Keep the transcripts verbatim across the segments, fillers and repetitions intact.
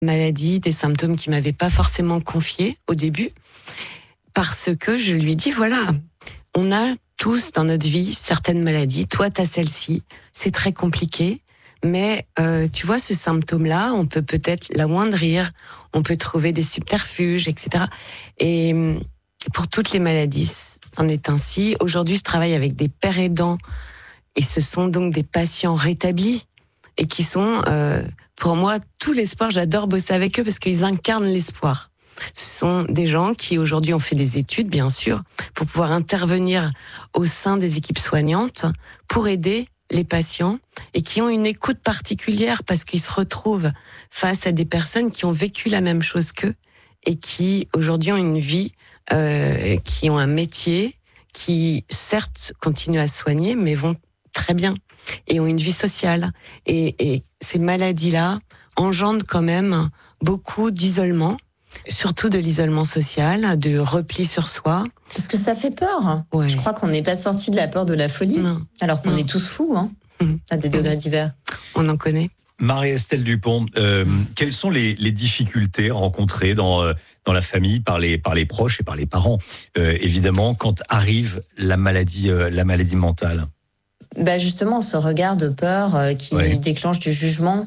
Maladie, des symptômes qu'il m'avait pas forcément confiés au début, parce que je lui dis voilà, on a tous dans notre vie certaines maladies. Toi, t'as celle-ci, c'est très compliqué, mais euh, tu vois ce symptôme-là, on peut peut-être l'amoindrir, on peut trouver des subterfuges, et cetera. Et pour toutes les maladies, c'en est ainsi. Aujourd'hui, je travaille avec des pères aidants, et ce sont donc des patients rétablis et qui sont, euh, pour moi, tout l'espoir. J'adore bosser avec eux parce qu'ils incarnent l'espoir. Ce sont des gens qui aujourd'hui ont fait des études, bien sûr, pour pouvoir intervenir au sein des équipes soignantes pour aider les patients et qui ont une écoute particulière parce qu'ils se retrouvent face à des personnes qui ont vécu la même chose qu'eux et qui aujourd'hui ont une vie, euh, qui ont un métier, qui certes continuent à soigner, mais vont très bien et ont une vie sociale. Et, et ces maladies-là engendrent quand même beaucoup d'isolement, surtout de l'isolement social, de repli sur soi. Parce que ça fait peur. Ouais. Je crois qu'on n'est pas sorti de la peur de la folie, non. alors qu'on non. est tous fous, hein, mmh. à des degrés mmh. divers. On en connaît. Marie-Estelle Dupont, euh, quelles sont les, les difficultés rencontrées dans, euh, dans la famille par les, par les proches et par les parents, euh, évidemment, quand arrive la maladie, euh, la maladie mentale? Bah justement, ce regard de peur euh, qui oui. déclenche du jugement.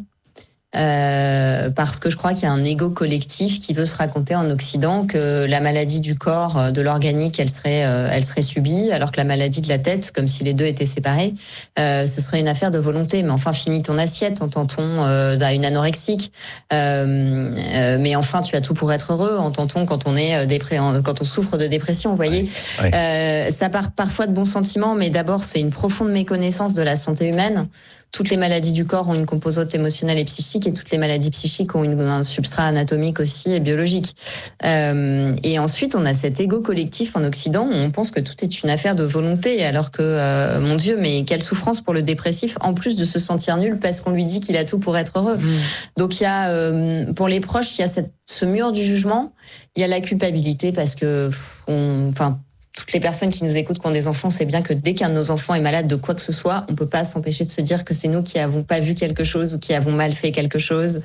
Euh, parce que je crois qu'il y a un ego collectif qui veut se raconter en Occident que la maladie du corps, de l'organique, elle serait, euh, elle serait subie, alors que la maladie de la tête, comme si les deux étaient séparés, euh, ce serait une affaire de volonté. Mais enfin, finis ton assiette, entend-on euh, d'une anorexique. Euh, euh, mais enfin, tu as tout pour être heureux, entend-on quand on est dépré- quand on souffre de dépression. Vous voyez, ouais. Ouais. Euh, ça part parfois de bons sentiments, mais d'abord, c'est une profonde méconnaissance de la santé humaine. Toutes les maladies du corps ont une composante émotionnelle et psychique, et toutes les maladies psychiques ont une, un substrat anatomique aussi et biologique. Euh, et ensuite, on a cet ego collectif en Occident où on pense que tout est une affaire de volonté, alors que, euh, mon Dieu, mais quelle souffrance pour le dépressif, en plus de se sentir nul parce qu'on lui dit qu'il a tout pour être heureux. Mmh. Donc il y a, euh, pour les proches, il y a cette, ce mur du jugement, il y a la culpabilité parce que, on, enfin. Toutes les personnes qui nous écoutent qui ont des enfants, c'est bien que dès qu'un de nos enfants est malade de quoi que ce soit, on peut pas s'empêcher de se dire que c'est nous qui avons pas vu quelque chose ou qui avons mal fait quelque chose.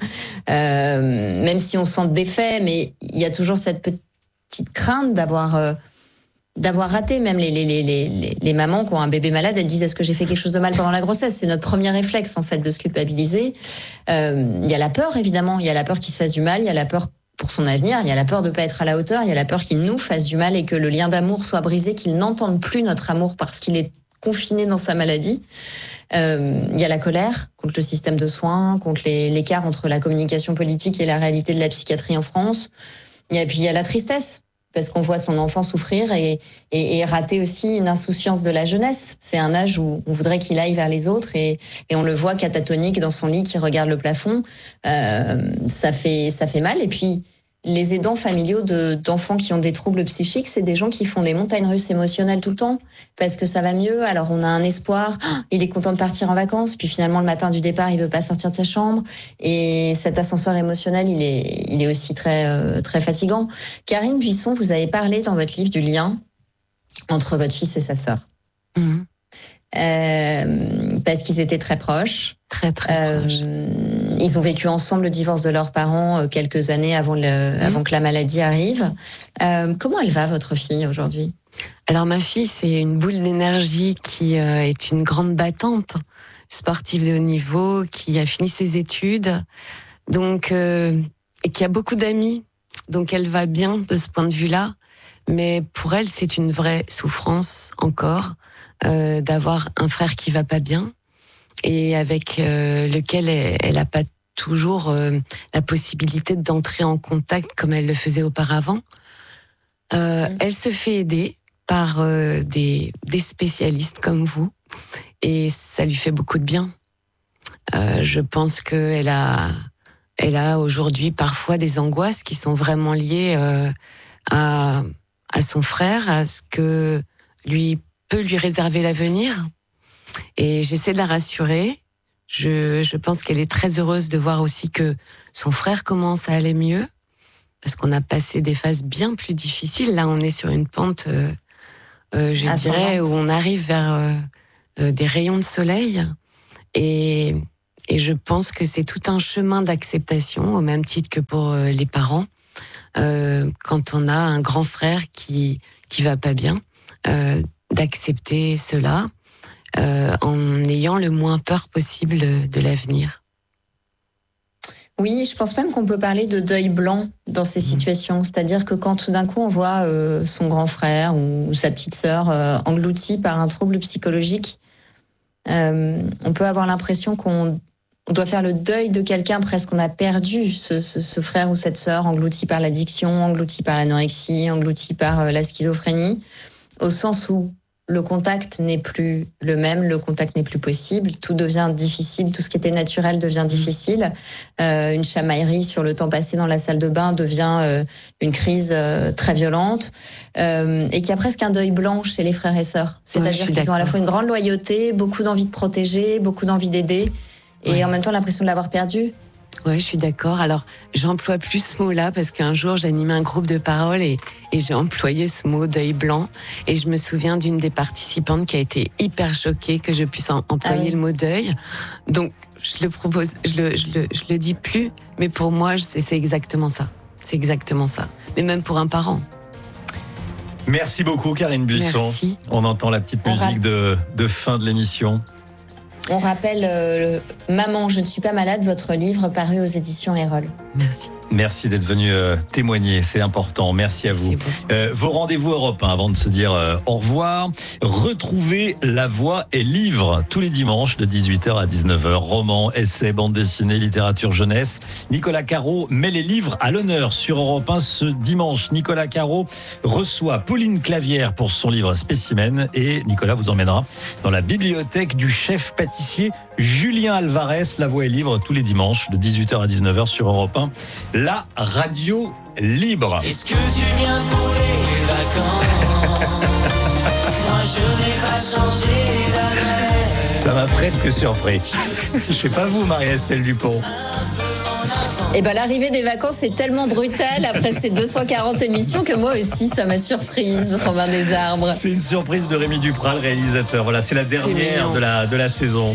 Euh, même si on se sent défait, mais il y a toujours cette petite crainte d'avoir euh, d'avoir raté. Même les, les, les, les, les mamans qui ont un bébé malade, elles disent est-ce que j'ai fait quelque chose de mal pendant la grossesse? C'est notre premier réflexe en fait de se culpabiliser. Euh, il y a la peur évidemment, il y a la peur qu'il se fasse du mal, il y a la peur pour son avenir, il y a la peur de pas être à la hauteur, il y a la peur qu'il nous fasse du mal et que le lien d'amour soit brisé, qu'il n'entende plus notre amour parce qu'il est confiné dans sa maladie. Euh, il y a la colère contre le système de soins, contre les, l'écart entre la communication politique et la réalité de la psychiatrie en France. Et puis il y a la tristesse, parce qu'on voit son enfant souffrir et, et, et rater aussi une insouciance de la jeunesse. C'est un âge où on voudrait qu'il aille vers les autres et, et on le voit catatonique dans son lit qui regarde le plafond. Euh, ça fait, ça fait mal. Et puis, les aidants familiaux de, d'enfants qui ont des troubles psychiques, c'est des gens qui font des montagnes russes émotionnelles tout le temps parce que ça va mieux. Alors on a un espoir, il est content de partir en vacances, puis finalement le matin du départ, il veut pas sortir de sa chambre et cet ascenseur émotionnel, il est, il est aussi très, euh, très fatigant. Karine Buisson, vous avez parlé dans votre livre du lien entre votre fils et sa sœur. Mmh. Euh, parce qu'ils étaient très proches. Très, très euh, proches. Ils ont vécu ensemble le divorce de leurs parents quelques années avant, le, mmh. avant que la maladie arrive. Euh, comment elle va, votre fille, aujourd'hui? Alors, ma fille, c'est une boule d'énergie qui euh, est une grande battante, sportive de haut niveau, qui a fini ses études, donc, euh, et qui a beaucoup d'amis. Donc, elle va bien de ce point de vue-là. Mais pour elle, c'est une vraie souffrance encore. Euh, d'avoir un frère qui va pas bien et avec euh, lequel elle n'a pas toujours euh, la possibilité d'entrer en contact comme elle le faisait auparavant. Euh, mmh. Elle se fait aider par euh, des, des spécialistes comme vous et ça lui fait beaucoup de bien. Euh, je pense qu'elle a, elle a aujourd'hui parfois des angoisses qui sont vraiment liées euh, à, à son frère, à ce que lui peut lui réserver l'avenir et j'essaie de la rassurer. Je, je pense qu'elle est très heureuse de voir aussi que son frère commence à aller mieux parce qu'on a passé des phases bien plus difficiles. Là, on est sur une pente, euh, euh, je dirais, où on arrive vers euh, euh, des rayons de soleil et, Et je pense que c'est tout un chemin d'acceptation, au même titre que pour euh, les parents. Euh, quand on a un grand frère qui qui va pas bien, euh, d'accepter cela euh, en ayant le moins peur possible de l'avenir. Oui, je pense même qu'on peut parler de deuil blanc dans ces situations. C'est-à-dire que quand tout d'un coup on voit euh, son grand frère ou sa petite sœur euh, englouti par un trouble psychologique, euh, on peut avoir l'impression qu'on on doit faire le deuil de quelqu'un, presque qu'on a perdu ce, ce, ce frère ou cette sœur englouti par l'addiction, englouti par l'anorexie, englouti par euh, la schizophrénie, au sens où le contact n'est plus le même, le contact n'est plus possible, tout devient difficile, tout ce qui était naturel devient difficile. Euh, une chamaillerie sur le temps passé dans la salle de bain devient euh, une crise euh, très violente, euh, et qu'il y a presque un deuil blanc chez les frères et sœurs. C'est-à-dire ouais, qu'ils ont à la fois une grande loyauté, beaucoup d'envie de protéger, beaucoup d'envie d'aider, et ouais. en même temps l'impression de l'avoir perdu. Oui, je suis d'accord. Alors, j'emploie plus ce mot-là parce qu'un jour, j'animais un groupe de parole et, et j'ai employé ce mot deuil blanc. Et je me souviens d'une des participantes qui a été hyper choquée que je puisse en, employer ah oui. le mot deuil. Donc, je le propose, je le, je le, je le dis plus, mais pour moi, c'est, c'est exactement ça. C'est exactement ça. Mais même pour un parent. Merci beaucoup, Karine Buisson. Merci. On entend la petite musique de, de fin de l'émission. On rappelle euh, Maman, je ne suis pas malade, votre livre paru aux éditions Erol. Merci. Merci d'être venu euh, témoigner, c'est important. Merci à vous. Euh, vos rendez-vous Europe un, avant de se dire euh, au revoir. Retrouvez La Voix et Livre tous les dimanches de dix-huit heures à dix-neuf heures. Romans, essais, bande dessinée, littérature jeunesse. Nicolas Caro met les livres à l'honneur sur Europe un ce dimanche. Nicolas Caro reçoit Pauline Clavière pour son livre Spécimen et Nicolas vous emmènera dans la bibliothèque du chef pâtissier Julien Alvarez. La Voix et Livre tous les dimanches de dix-huit heures à dix-neuf heures sur Europe un. La radio libre. Est-ce que tu viens pour les vacances? Moi je n'ai pas changé d'adresse. Ça m'a presque surpris. Je sais pas vous, Marie-Estelle Dupont. Eh ben, l'arrivée des vacances est tellement brutale après ces deux cent quarante émissions que moi aussi, ça m'a surprise, Romain Desarbres. C'est une surprise de Rémi Duprat, le réalisateur. Voilà, c'est la dernière c'est de la, de la saison.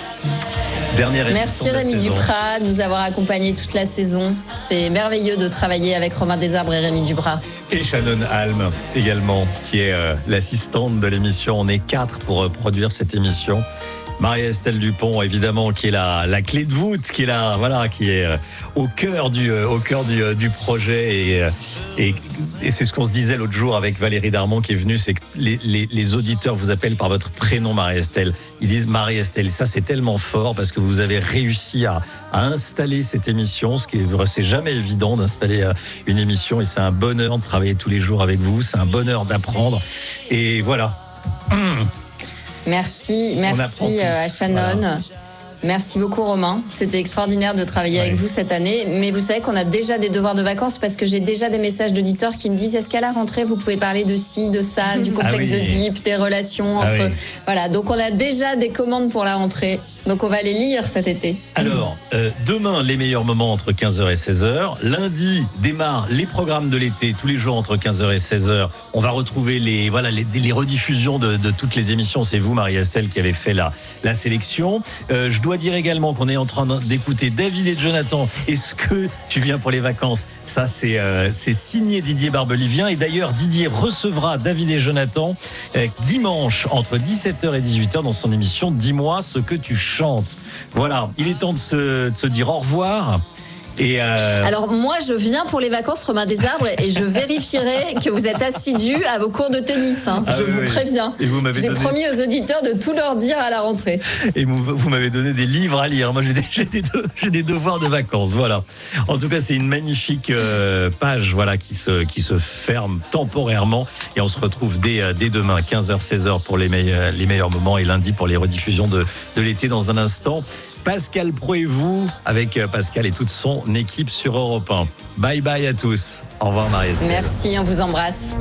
Dernière Merci Rémi Duprat de nous avoir accompagnés toute la saison. C'est merveilleux de travailler avec Romain Desarbres et Rémi Duprat. Et Shannon Halm également, qui est euh, l'assistante de l'émission. On est quatre pour euh, produire cette émission. Marie-Estelle Dupont, évidemment, qui est la, la clé de voûte, qui est là, voilà, qui est euh, au cœur du, euh, au cœur du, euh, du projet. Et, euh, et, et c'est ce qu'on se disait l'autre jour avec Valérie Darmon qui est venue, c'est que les, les, les auditeurs vous appellent par votre prénom, Marie-Estelle. Ils disent Marie-Estelle. Ça, c'est tellement fort parce que vous avez réussi à, à installer cette émission, ce qui est, c'est jamais évident d'installer euh, une émission et c'est un bonheur de travailler tous les jours avec vous. C'est un bonheur d'apprendre. Et voilà. Mmh. Merci, merci à Shannon. Voilà. Merci beaucoup Romain. C'était extraordinaire de travailler ouais. avec vous cette année. Mais vous savez qu'on a déjà des devoirs de vacances parce que j'ai déjà des messages d'auditeurs qui me disent est-ce qu'à la rentrée vous pouvez parler de ci, de ça, du complexe ah oui. d'Oedipe, des relations entre... Ah oui. Voilà, donc on a déjà des commandes pour la rentrée. Donc on va les lire cet été. Alors, euh, demain, les meilleurs moments entre quinze heures et seize heures. Lundi, démarrent les programmes de l'été, tous les jours entre quinze heures et seize heures. On va retrouver les, voilà, les, les rediffusions de, de toutes les émissions. C'est vous, Marie-Estelle, qui avez fait la, la sélection. Euh, je dois dire également qu'on est en train d'écouter David et Jonathan. Est-ce que tu viens pour les vacances? Ça, c'est, euh, c'est signé Didier Barbelivien. Et d'ailleurs, Didier recevra David et Jonathan euh, dimanche entre dix-sept heures et dix-huit heures dans son émission Dis-moi ce que tu chantes. Voilà, il est temps de se, de se dire au revoir. Et euh... Alors moi je viens pour les vacances Romain Desarbres et je vérifierai que vous êtes assidu à vos cours de tennis hein. ah, je oui, vous oui. préviens. Et vous m'avez J'ai donné... promis aux auditeurs de tout leur dire à la rentrée. Et vous, vous m'avez donné des livres à lire. Moi j'ai des, j'ai des, j'ai des devoirs de vacances. Voilà. En tout cas c'est une magnifique euh, page voilà qui se qui se ferme temporairement et on se retrouve dès dès demain quinze heures seize heures pour les meilleurs les meilleurs moments et lundi pour les rediffusions de de l'été dans un instant. Pascal Pro et vous, avec Pascal et toute son équipe sur Europe un. Bye bye à tous. Au revoir Marie-Estelle. Merci, on vous embrasse.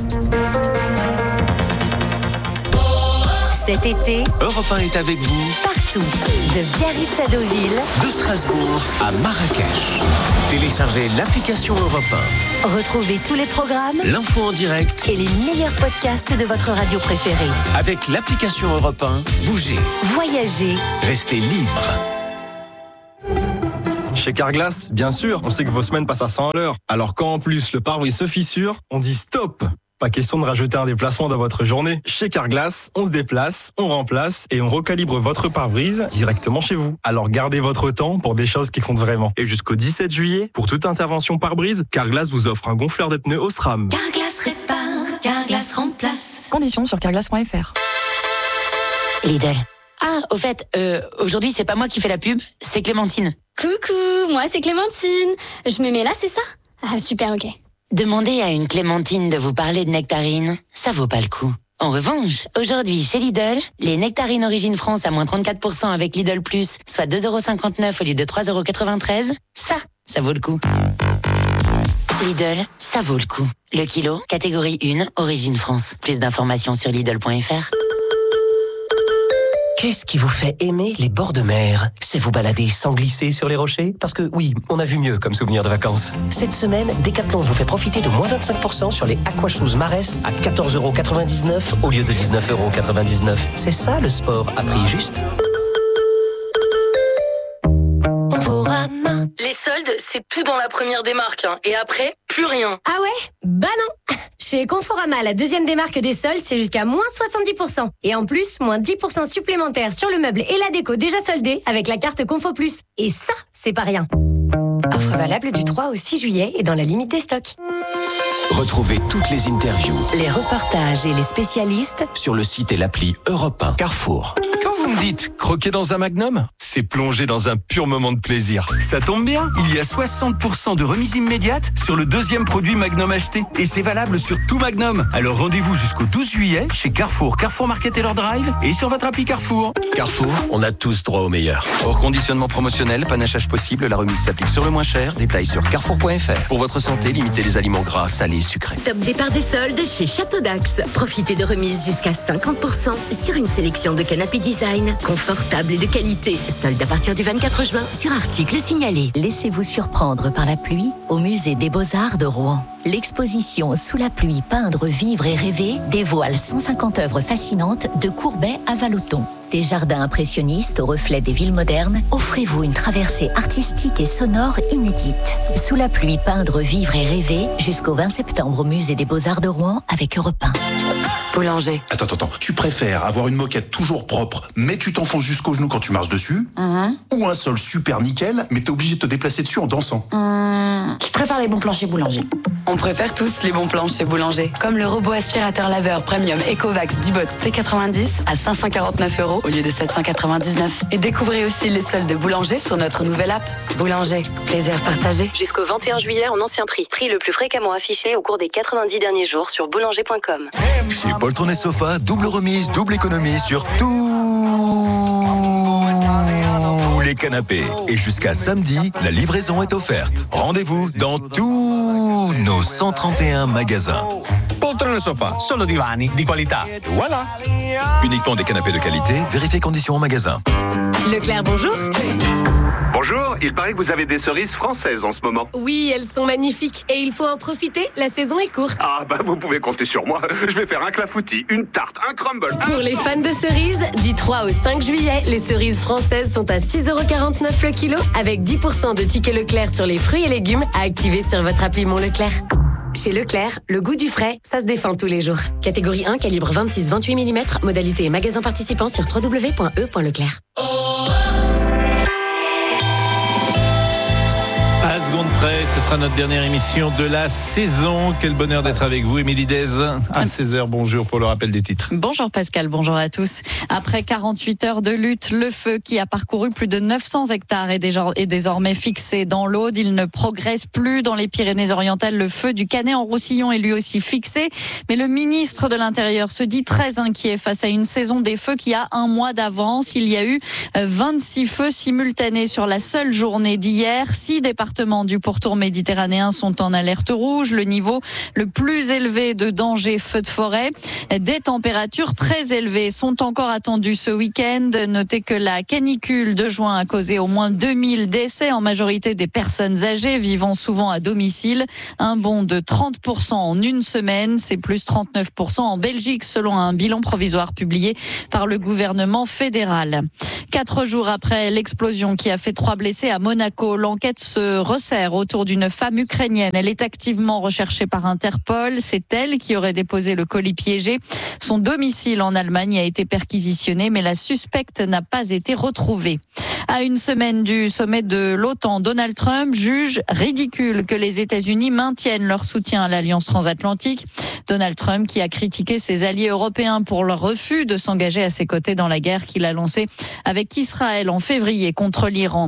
Cet été, Europe un est avec vous partout, de Biarritz à Deauville, de Strasbourg à Marrakech. Téléchargez l'application Europe un. Retrouvez tous les programmes, l'info en direct et les meilleurs podcasts de votre radio préférée. Avec l'application Europe un, bougez, voyagez, restez libre. Chez Carglass, bien sûr, on sait que vos semaines passent à cent à l'heure. Alors quand en plus le pare-brise se fissure, on dit stop. Pas question de rajouter un déplacement dans votre journée. Chez Carglass, on se déplace, on remplace et on recalibre votre pare-brise directement chez vous. Alors gardez votre temps pour des choses qui comptent vraiment. Et jusqu'au dix-sept juillet, pour toute intervention pare-brise, Carglass vous offre un gonfleur de pneus Osram. Carglass répare, Carglass remplace. Conditions sur carglass point f r. Lidl. Ah, au fait, euh, aujourd'hui, c'est pas moi qui fais la pub, c'est Clémentine. Coucou, moi c'est Clémentine. Je me mets là, c'est ça? Ah, super, ok. Demandez à une Clémentine de vous parler de nectarines, ça vaut pas le coup. En revanche, aujourd'hui, chez Lidl, les nectarines Origine France à moins trente-quatre pour cent avec Lidl Plus, soit deux euros cinquante-neuf au lieu de trois euros quatre-vingt-treize, ça, ça vaut le coup. Lidl, ça vaut le coup. Le kilo, catégorie un, Origine France. Plus d'informations sur Lidl point f r. Qu'est-ce qui vous fait aimer les bords de mer? C'est vous balader sans glisser sur les rochers? Parce que oui, on a vu mieux comme souvenir de vacances. Cette semaine, Decathlon vous fait profiter de moins vingt-cinq pour cent sur les Aquashoes Marès à quatorze euros quatre-vingt-dix-neuf au lieu de dix-neuf euros quatre-vingt-dix-neuf. C'est ça le sport à prix juste. Les soldes, c'est tout dans la première démarque. Hein. Et après, plus rien. Ah ouais? Bah non. Chez Conforama, la deuxième démarque des soldes, c'est jusqu'à moins soixante-dix pour cent. Et en plus, moins dix pour cent supplémentaires sur le meuble et la déco déjà soldés avec la carte Confo Plus. Et ça, c'est pas rien. Offre valable du trois au six juillet et dans la limite des stocks. Retrouvez toutes les interviews, les reportages et les spécialistes sur le site et l'appli Europe un Carrefour. Quand vous me dites croquer dans un Magnum, c'est plonger dans un pur moment de plaisir. Ça tombe bien, il y a soixante pour cent de remise immédiate sur le deuxième produit Magnum acheté. Et c'est valable sur tout Magnum. Alors rendez-vous jusqu'au douze juillet chez Carrefour, Carrefour Market et leur drive et sur votre appli Carrefour. Carrefour, on a tous droit au meilleur. Hors conditionnement promotionnel, panachage possible, la remise s'applique sur le moins cher. Détails sur carrefour point f r. Pour votre santé, limitez les aliments gras, salés et sucrés. Top départ des soldes chez Château d'Axe. Profitez de remises jusqu'à cinquante pour cent sur une sélection de canapés design, confortables et de qualité. Soldes à partir du vingt-quatre juin sur articles signalés. Laissez-vous surprendre par la pluie au musée des Beaux-Arts de Rouen. L'exposition Sous la pluie, peindre, vivre et rêver dévoile cent cinquante œuvres fascinantes de Courbet à Vallotton. Des jardins impressionnistes au reflet des villes modernes, offrez-vous une traversée artistique et sonore inédite. Sous la pluie, peindre, vivre et rêver jusqu'au vingt septembre au musée des Beaux-Arts de Rouen avec Europe un. Boulanger. Attends, attends, tu préfères avoir une moquette toujours propre, mais tu t'enfonces jusqu'au genou quand tu marches dessus, mmh. ou un sol super nickel, mais t'es obligé de te déplacer dessus en dansant? mmh. Je préfère les bons plans chez Boulanger. On préfère tous les bons plans chez Boulanger. Comme le robot aspirateur laveur premium Ecovacs Dubot T quatre-vingt-dix à cinq cent quarante-neuf euros au lieu de sept cent quatre-vingt-dix-neuf. Et découvrez aussi les soldes de Boulanger sur notre nouvelle app. Boulanger, plaisir partagé. Jusqu'au vingt et un juillet en ancien prix. Prix le plus fréquemment affiché au cours des quatre-vingt-dix derniers jours sur boulanger point com. Chez Poltron et Sofa, double remise, double économie sur tous les canapés. Et jusqu'à samedi, la livraison est offerte. Rendez-vous dans tous nos cent trente et un magasins. Poltron et Sofa, solo divani di qualità. Voilà. Uniquement des canapés de qualité, vérifiez conditions en magasin. Leclerc, bonjour. Bonjour, il paraît que vous avez des cerises françaises en ce moment. Oui, elles sont magnifiques et il faut en profiter, la saison est courte. Ah bah vous pouvez compter sur moi, je vais faire un clafoutis, une tarte, un crumble. Pour un... les fans de cerises, du trois au cinq juillet, les cerises françaises sont à six euros quarante-neuf le kilo avec dix pour cent de tickets Leclerc sur les fruits et légumes à activer sur votre appli Mon Leclerc. Chez Leclerc, le goût du frais, ça se défend tous les jours. Catégorie un, calibre vingt-six à vingt-huit millimètres, modalité et magasin participant sur w w w point e point leclerc. À seconde près, ce sera notre dernière émission de la saison. Quel bonheur d'être avec vous, Émilie Dez. À seize heures, bonjour pour le rappel des titres. Bonjour Pascal, bonjour à tous. Après quarante-huit heures de lutte, le feu qui a parcouru plus de neuf cents hectares est désormais fixé dans l'Aude. Il ne progresse plus dans les Pyrénées-Orientales. Le feu du Canet-en-Roussillon est lui aussi fixé. Mais le ministre de l'Intérieur se dit très inquiet face à une saison des feux qui a un mois d'avance. Il y a eu vingt-six feux simultanés sur la seule journée d'hier. Six départements habitants du pourtour méditerranéen sont en alerte rouge. Le niveau le plus élevé de danger feu de forêt. Des températures très élevées sont encore attendues ce week-end. Notez que la canicule de juin a causé au moins deux mille décès, en majorité des personnes âgées vivant souvent à domicile. Un bond de trente pour cent en une semaine, c'est plus trente-neuf pour cent en Belgique selon un bilan provisoire publié par le gouvernement fédéral. Quatre jours après l'explosion qui a fait trois blessés à Monaco, l'enquête se resserre autour d'une femme ukrainienne. Elle est activement recherchée par Interpol. C'est elle qui aurait déposé le colis piégé. Son domicile en Allemagne a été perquisitionné, mais la suspecte n'a pas été retrouvée. À une semaine du sommet de l'OTAN, Donald Trump juge ridicule que les États-Unis maintiennent leur soutien à l'Alliance transatlantique. Donald Trump qui a critiqué ses alliés européens pour leur refus de s'engager à ses côtés dans la guerre qu'il a lancée avec Israël en février contre l'Iran.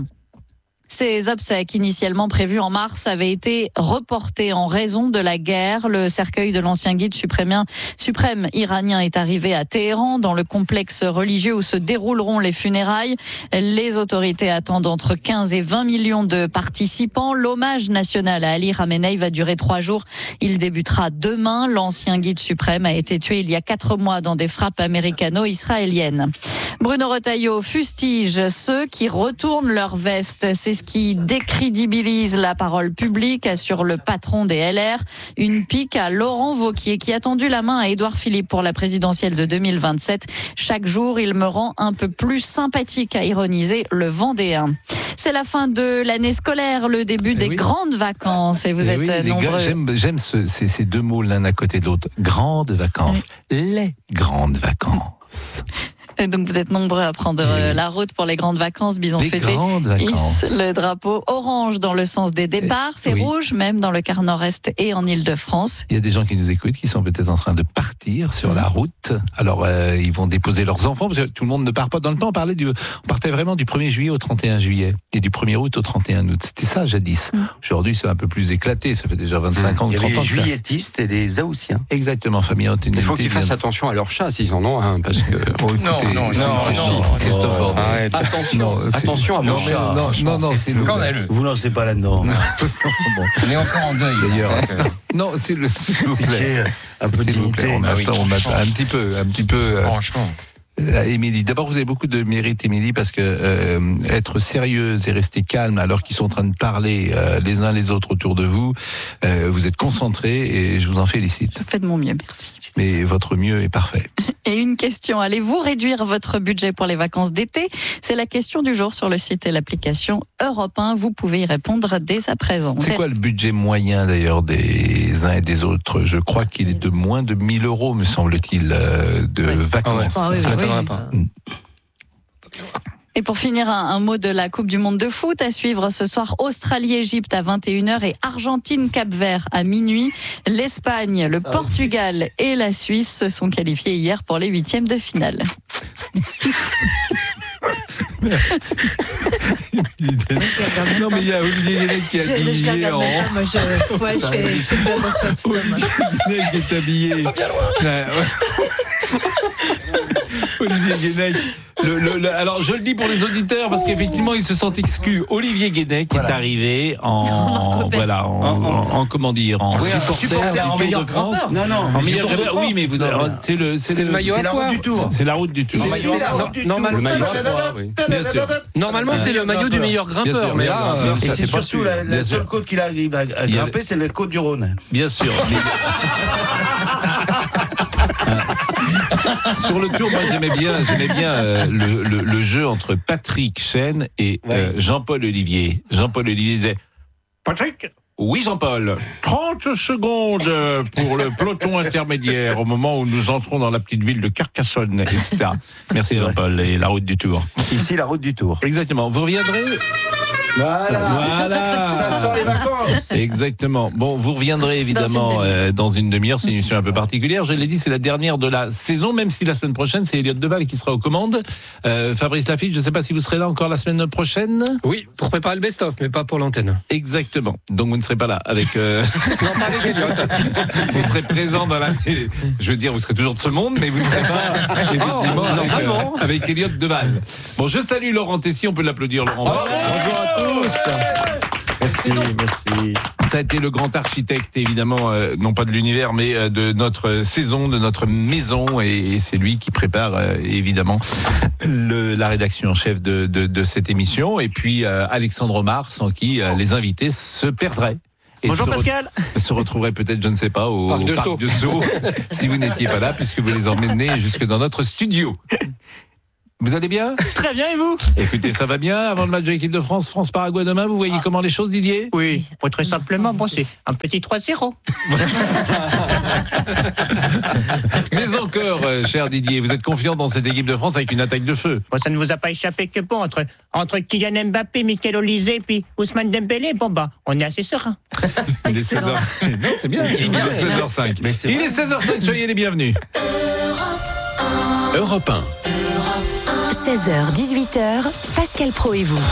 Ces obsèques, initialement prévues en mars, avaient été reportées en raison de la guerre. Le cercueil de l'ancien guide suprême, suprême iranien est arrivé à Téhéran, dans le complexe religieux où se dérouleront les funérailles. Les autorités attendent entre quinze et vingt millions de participants. L'hommage national à Ali Khamenei va durer trois jours. Il débutera demain. L'ancien guide suprême a été tué il y a quatre mois dans des frappes américano-israéliennes. Bruno Retailleau fustige ceux qui retournent leur veste. C'est ce qui décrédibilise la parole publique, assure le patron des L R. Une pique à Laurent Wauquiez qui a tendu la main à Édouard Philippe pour la présidentielle de deux mille vingt-sept. Chaque jour, il me rend un peu plus sympathique, a ironisé le Vendéen. C'est la fin de l'année scolaire, le début des oui. grandes vacances et vous et êtes oui, nombreux. Gars, j'aime j'aime ce, ces, ces deux mots l'un à côté de l'autre. Grandes vacances. Oui. Les grandes vacances. Et donc vous êtes nombreux à prendre oui. la route pour les grandes vacances. Bison les fêté hisse le drapeau orange dans le sens des départs. C'est oui. rouge même dans le quart nord-est et en Île-de-France. Il y a des gens qui nous écoutent qui sont peut-être en train de partir sur la route. Alors euh, ils vont déposer leurs enfants parce que tout le monde ne part pas. Dans le temps on parlait du, on partait vraiment du premier juillet au trente et un juillet et du premier août au trente et un août. C'était ça jadis. Mm. Aujourd'hui c'est un peu plus éclaté. Ça fait déjà vingt-cinq mm. ans, trente ans. Il y a les juilletistes et les aoussiens. Exactement. Famille. Il faut qu'ils fassent attention à leur chat s'ils en ont un parce que. Oh, écoutez, non, non, non, non. Christophe Bordet. Arrête. Attention, non, attention à mon chat. Non, non, non, c'est scandaleux. Vous lancez pas là-dedans. bon. On est encore en deuil d'ailleurs. Non, c'est le. S'il vous plaît. Un peu de dignité. On attend, on attend un petit peu, un petit peu. Franchement. Émilie, d'abord vous avez beaucoup de mérite, Émilie, parce que euh, être sérieuse et rester calme alors qu'ils sont en train de parler euh, les uns les autres autour de vous, euh, vous êtes concentrés et je vous en félicite. Je fais de mon mieux, merci. Mais votre mieux est parfait. Et une question, allez-vous réduire votre budget pour les vacances d'été? C'est la question du jour sur le site et l'application Europe un. Vous pouvez y répondre dès à présent. C'est quoi le budget moyen d'ailleurs des uns et des autres? Je crois qu'il est de moins de mille euros, me semble-t-il, euh, de ouais. vacances. Ah ouais, ah oui, oui. Pas. Et pour finir, un, un mot de la Coupe du Monde de foot à suivre ce soir. Australie-Égypte à vingt et une heures et Argentine-Cap-Vert à minuit. L'Espagne, le Portugal et la Suisse se sont qualifiés hier pour les huitièmes de finale. Merci. Non mais il y a Olivier Guénec qui est habillé en... Moi, je, ouais, je, fais, je fais pas attention à tout ça. Moi. Olivier Guénec qui est habillé... Olivier Guénec... Le, le, le, alors je le dis pour les auditeurs parce qu'effectivement ils se sentent exclus. Olivier Guénec voilà. est arrivé en voilà en, en, en, en comment dire en oui, supporter, supporter en meilleur grimpeur. Non non, en meilleur grimpeur. Oui mais vous c'est le c'est le maillot à la route du Tour. C'est la route du Tour. C'est la route du Tour. Bien sûr. Normalement c'est le maillot du meilleur grimpeur mais là et c'est surtout la seule côte qu'il arrive à grimper, c'est la côte du Rhône. Bien sûr. Sur le Tour, moi j'aimais bien, j'aimais bien euh, le, le, le jeu entre Patrick Chêne et euh, Jean-Paul Olivier. Jean-Paul Olivier disait Patrick. Oui Jean-Paul, trente secondes pour le peloton intermédiaire au moment où nous entrons dans la petite ville de Carcassonne, et cetera. Merci Jean-Paul, et la route du Tour. Ici la route du Tour. Exactement, vous reviendrez. Voilà. Voilà. Ça sent les vacances. Exactement. Bon, vous reviendrez évidemment dans une, euh, dans une demi-heure. C'est une émission un peu particulière. Je l'ai dit, c'est la dernière de la saison, même si la semaine prochaine, c'est Elliott Deval qui sera aux commandes. Euh, Fabrice Lafitte, je ne sais pas si vous serez là encore la semaine prochaine. Oui, pour préparer le best-of, mais pas pour l'antenne. Exactement. Donc vous ne serez pas là avec... Euh... non, pas avec Elliott. Vous serez présent dans la... Je veux dire, vous serez toujours de ce monde, mais vous ne serez pas effectivement oh, avec, euh, avec Elliott Deval. Bon, je salue Laurent Tessier. On peut l'applaudir, Laurent. Oh, bonjour à tous. Merci, merci. Ça a été le grand architecte, évidemment, euh, non pas de l'univers, mais euh, de notre saison, de notre maison, et, et c'est lui qui prépare, euh, évidemment, le, la rédaction en chef de, de, de cette émission. Et puis euh, Alexandre Omar, sans qui euh, les invités se perdraient. Et Bonjour se Pascal. re- Se retrouverait peut-être, je ne sais pas, au Parc de Parc Sceaux. de Sceaux, si vous n'étiez pas là, puisque vous les emmenez jusque dans notre studio. Vous allez bien ? Très bien, et vous ? Écoutez, ça va bien. Avant le match de l'équipe de France, France-Paraguay demain, vous voyez ah. comment les choses, Didier ? Oui, bon, très simplement, bon, c'est un petit trois zéro. Mais encore, euh, cher Didier, vous êtes confiant dans cette équipe de France avec une attaque de feu ? Bon, ça ne vous a pas échappé que bon, entre, entre Kylian Mbappé, Michael Olise, puis Ousmane Dembélé, bon bah, on est assez serein. Il est seize heures. Non, c'est bien. Il est seize heures cinq. Il est seize heures cinq, soyez les bienvenus. Europe un. seize heures, dix-huit heures, Pascal Pro et vous.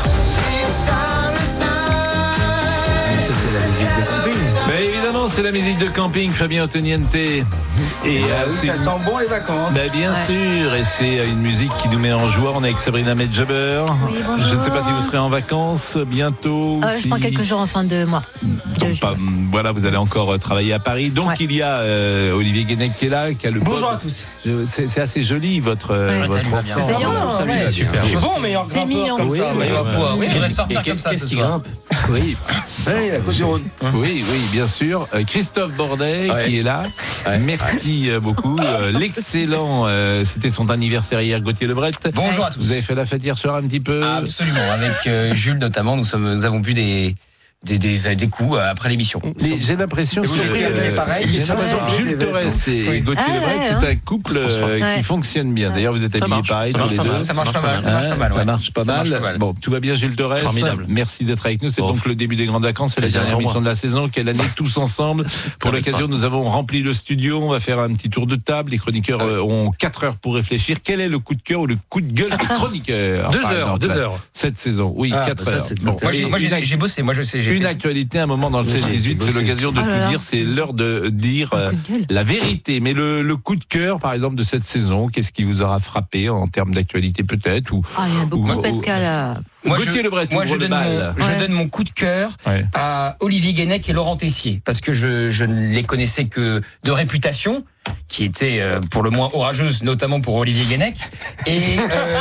Mais évidemment, c'est la musique de camping, Fabien Antoniente. Et Et euh, oui, c'est ça une- sent bon les vacances. Bah, bien Ouais. sûr, et c'est euh, une musique qui nous met en joie. On est avec Sabrina Medjaber. Oui, bonjour. Je ne sais pas si vous serez en vacances bientôt. Euh, si... Je prends quelques jours en fin de mois. Donc, pas- voilà, vous allez encore euh, travailler à Paris. Donc Ouais. il y a euh, Olivier Guénec qui est là, qui a le Bonjour pod. à tous. Je- C'est c'est assez joli votre. euh, Ouais, votre ça lui va bien. ensemble. C'est bien, Ça lui ouais, va super. bien. C'est bon, meilleur C'est grimpeur mignon. comme ça, Oui, meilleur ouais, poids. ouais. Oui, il devrait sortir Et comme ça qu'est-ce ce qui soir. grimpe Oui. Oui, la Côte du Rhône. Oui, oui, bien sûr. Euh, Christophe Bordet Ouais. qui est là. Merci euh, beaucoup. Euh, L'excellent, euh, c'était son anniversaire hier, Gauthier Lebret. Bonjour à tous. Vous avez fait la fête hier soir un petit peu. Absolument, avec euh, Jules notamment, nous, sommes, nous avons bu des, des, des, des coups euh, après l'émission. Mais j'ai l'impression Et que vous avez pris le nez pareil, j'ai c'est l'impression ça, que Jules les vestes, Torres non et Gauthier Ah, Lebret, ouais, c'est hein. un couple euh, Ouais. qui fonctionne bien. D'ailleurs, vous êtes Ça habillés marche. pareil Ça tous marche les pas deux. mal. Ça marche pas mal, ça marche pas mal. Ça ouais. marche pas Ça marche mal. pas mal. Bon, tout va bien, Jules Torres. Formidable. Merci d'être avec nous. C'est Bon. donc le début des grandes vacances. C'est la Plaisir dernière pour émission moi. de la saison. Quelle année tous ensemble. Pour l'occasion, nous avons rempli le studio. On va faire un petit tour de table. Les chroniqueurs euh, ont quatre heures pour réfléchir. Quel est le coup de cœur ou le coup de gueule des chroniqueurs Deux par heures, exemple, deux heures. Cette saison. Oui, Ah, quatre bah ça, heures. c'est de Bon. l'intérêt. Moi, j'ai, moi, Et j'ai, une- j'ai bossé, moi je sais, j'ai Une fait- actualité, un moment dans le Oui, seize j'ai dix-huit, c'est bossé. l'occasion de Oh là tout là. dire, c'est l'heure de dire euh, coup de gueule. la vérité. Mais le, le coup de cœur, par exemple, de cette saison, qu'est-ce qui vous aura frappé en termes d'actualité peut-être ou, Ah, il y en a beaucoup, ou- Pascal. euh, Moi, Gauthier je, Lebret, moi, ouvre je, le donne bal. mon, je Ouais. donne mon coup de cœur Ouais. à Olivier Guénec et Laurent Tessier, parce que je, je ne les connaissais que de réputation, qui était euh, pour le moins orageuse, notamment pour Olivier Guénec. Et euh,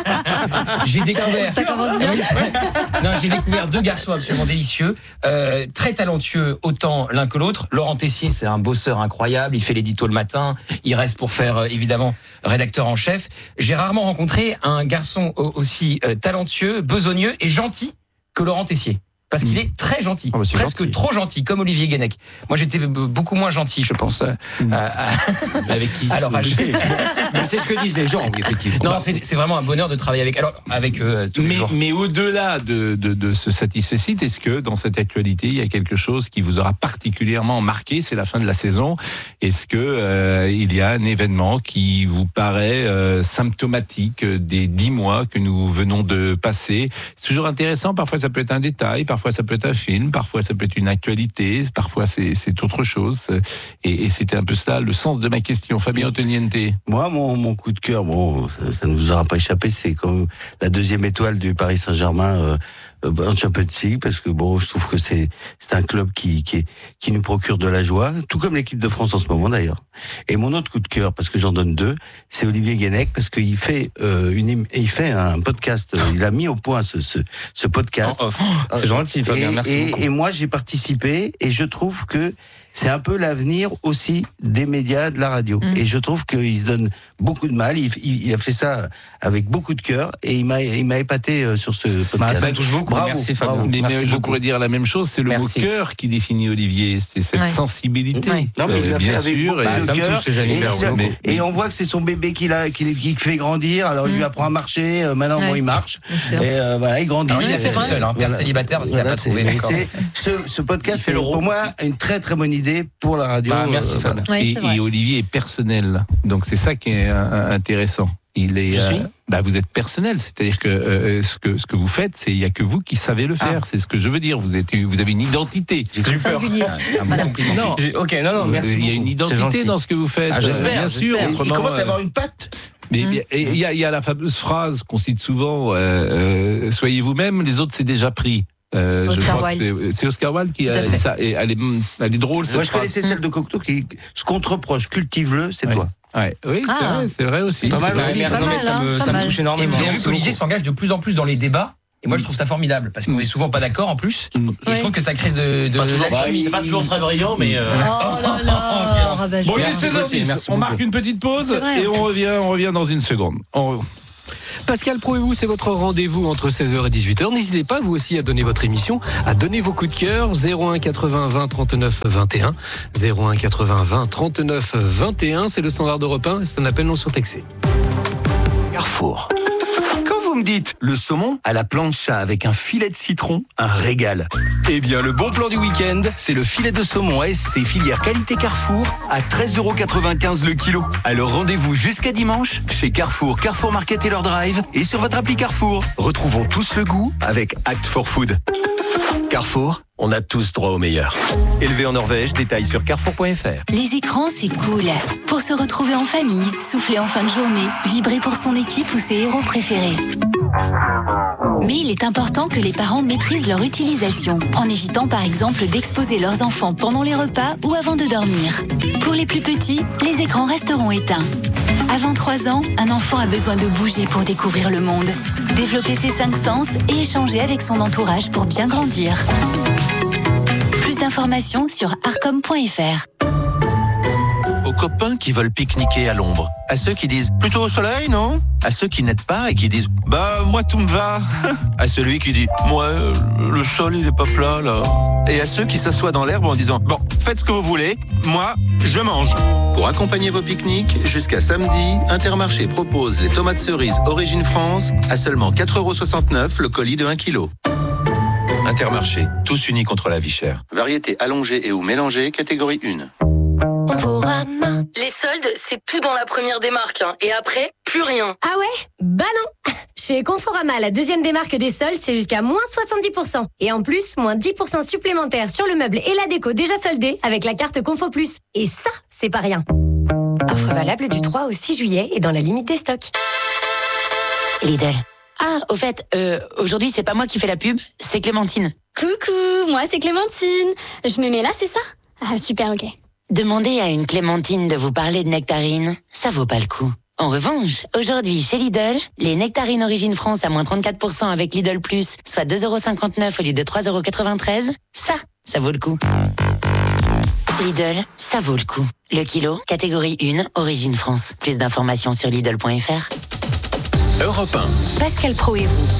j'ai découvert. Ça commence bien. Oui, ouais. Non, j'ai découvert deux garçons absolument délicieux, euh, très talentueux autant l'un que l'autre. Laurent Tessier, c'est un bosseur incroyable. Il fait l'édito le matin. Il reste pour faire euh, évidemment rédacteur en chef. J'ai rarement rencontré un garçon au- aussi euh, talentueux, besogneux et gentil que Laurent Tessier. Parce qu'il est très gentil, Ah bah c'est presque gentil. trop gentil, comme Olivier Guénec. Moi, j'étais b- beaucoup moins gentil, je pense. euh, à- à- Avec qui Alors, à- Mais c'est ce que disent les gens, effectivement. non, c'est c'est vraiment un bonheur de travailler avec. Alors, avec eux tous les Mais, jours. mais au-delà de, de, de ce satisfait, est-ce que dans cette actualité, il y a quelque chose qui vous aura particulièrement marqué? C'est la fin de la saison. Est-ce que euh, il y a un événement qui vous paraît euh, symptomatique des dix mois que nous venons de passer? C'est toujours intéressant. Parfois, ça peut être un détail, parfois ça peut être un film, parfois ça peut être une actualité, parfois c'est c'est autre chose. Et, et c'était un peu ça le sens de ma question. Fabien Antoniente. Moi, mon, mon coup de cœur, bon, ça, ça ne nous aura pas échappé, c'est comme la deuxième étoile du Paris Saint-Germain euh, euh, en Champions League, parce que bon, je trouve que c'est c'est un club qui qui, est, qui nous procure de la joie, tout comme l'équipe de France en ce moment d'ailleurs. Et mon autre coup de cœur, parce que j'en donne deux, c'est Olivier Guénec, parce qu'il fait euh, une ém- il fait un podcast, euh, il a mis au point ce ce, ce podcast. En off. C'est gentil, Fabien, Et- merci et, beaucoup. et moi, j'ai participé, et je trouve que c'est un peu l'avenir aussi des médias, de la radio. Mm. Et je trouve qu'il se donne beaucoup de mal. Il, il- il a fait ça avec beaucoup de cœur, et il m'a, il m'a épaté euh, sur ce podcast. ça me touche beaucoup. Bravo, Merci, Fabien. bravo. Mais, mais Merci je beaucoup. pourrais dire la même chose, c'est le Merci. mot cœur qui définit Olivier, c'est cette Ouais. sensibilité. Ouais. Non, mais il Euh, l'a fait bien avec sûr. beaucoup et- de ça me cœur. touche, Jennifer, et, oui, mais- et on voit que c'est son bébé qui, l'a, qui, qui fait grandir. Alors il lui Mm. apprend à marcher. euh, Maintenant, Ouais. bon, il marche. Bien sûr. Et euh, voilà, il grandit. Alors, il Ouais, est c'est tout vrai. seul, hein, père célibataire, parce qu'il n'a Voilà, pas c'est- trouvé. mais d'accord. c'est- ce, ce podcast Il fait est le pour rond. moi une très très bonne idée pour la radio. Bah, merci, euh, Fabien. Ouais, et, c'est vrai. et Olivier est personnel, donc c'est ça qui est euh, intéressant. Il est, Je euh, suis bah vous êtes personnel, c'est-à-dire que euh, ce que ce que vous faites, c'est il y a que vous qui savez le faire. Ah. C'est ce que je veux dire. Vous êtes, vous avez une identité. J'ai cru peur. Singulier. Ah, C'est un bon compliment. Non. J'ai- Ok, non, non, merci. Il y a beaucoup. une C'est identité gentil. dans ce que vous faites. Ah, j'espère, Euh, bien sûr. j'espère. Il Autrement, commence à euh, avoir une patte. Mais mais- et il y a, il y a la fameuse phrase qu'on cite souvent euh, euh, soyez vous-même, les autres c'est déjà pris. Euh, je Oscar crois que Wilde. c'est- c'est Oscar Wilde qui Tout à a fait. dit ça. Et elle est, elle est drôle. Moi, cette je phrase. connaissais celle de Cocteau qui ce qu'on te reproche, cultive-le, c'est Ouais. toi. Ouais. Oui, c'est Ah. vrai, c'est vrai aussi. Pas mal C'est aussi. vrai. Pas non, mais mal, ça hein, me, pas ça me mal. touche Et énormément. hein, vous avez vu c'est qu'Olivier beaucoup. s'engage de plus en plus dans les débats. Et moi, je trouve ça formidable parce qu'on est souvent pas d'accord en plus. Je Ouais. trouve que ça crée de. de Pas toujours- l'alchimie. c'est pas toujours très brillant, mais. euh, Oh là là, rabat-joie. Bon, il est Merci, seize heures dix. merci On beaucoup. marque une petite pause C'est vrai, et en on plus. revient, on revient dans une seconde. On- Pascal Pro et vous, c'est votre rendez-vous entre seize heures et dix-huit heures. N'hésitez pas, vous aussi, à donner votre émission, à donner vos coups de cœur. zéro un quatre-vingts vingt trente-neuf vingt et un. zéro un quatre-vingts vingt trente-neuf vingt et un. C'est le standard d'Europe un et c'est un appel non surtaxé. Carrefour. Quand vous me dites le saumon à la plancha avec un filet de citron, un régal. Eh bien, le bon plan du week-end, c'est le filet de saumon A S C filière qualité Carrefour à treize euros quatre-vingt-quinze le kilo. Alors rendez-vous jusqu'à dimanche chez Carrefour, Carrefour Market et leur drive et sur votre appli Carrefour. Retrouvons tous le goût avec Act for Food. Carrefour, on a tous droit au meilleur. Élevé en Norvège, détails sur carrefour point f r. Les écrans, c'est cool. Pour se retrouver en famille, souffler en fin de journée, vibrer pour son équipe ou ses héros préférés. Mais il est important que les parents maîtrisent leur utilisation, en évitant par exemple d'exposer leurs enfants pendant les repas ou avant de dormir. Pour les plus petits, les écrans resteront éteints. Avant trois ans, un enfant a besoin de bouger pour découvrir le monde, développer ses cinq sens et échanger avec son entourage pour bien grandir. Plus d'informations sur arcom point f r. Aux copains qui veulent pique-niquer à l'ombre, à ceux qui disent plutôt au soleil, non? À ceux qui n'aident pas et qui disent bah moi tout me va, à celui qui dit moi euh, le sol il est pas plat là, et à ceux qui s'assoient dans l'herbe en disant bon faites ce que vous voulez, moi je mange. Pour accompagner vos pique-niques, jusqu'à samedi, Intermarché propose les tomates cerises Origine France à seulement quatre euros soixante-neuf le colis de un kilo. Intermarché, tous unis contre la vie chère. Variété allongée et ou mélangée, catégorie un. Les soldes, c'est tout dans la première démarque. Hein. Et après, plus rien. Ah ouais? Bah non. Chez Conforama, la deuxième démarque des soldes, c'est jusqu'à moins soixante-dix pour cent. Et en plus, moins dix pour cent supplémentaires sur le meuble et la déco déjà soldés avec la carte Confo Plus. Et ça, c'est pas rien. Offre valable du trois au six juillet et dans la limite des stocks. Lidl. Ah, au fait, euh, aujourd'hui, c'est pas moi qui fais la pub, c'est Clémentine. Coucou, moi c'est Clémentine. Je me mets là, c'est ça? Ah super, ok. Demandez à une Clémentine de vous parler de nectarines, ça vaut pas le coup. En revanche, aujourd'hui, chez Lidl, les nectarines Origine France à moins trente-quatre pour cent avec Lidl Plus, soit deux euros cinquante-neuf au lieu de trois euros quatre-vingt-treize, ça, ça vaut le coup. Lidl, ça vaut le coup. Le kilo, catégorie un, Origine France. Plus d'informations sur Lidl point f r. Europe un. Pascal Pro et vous.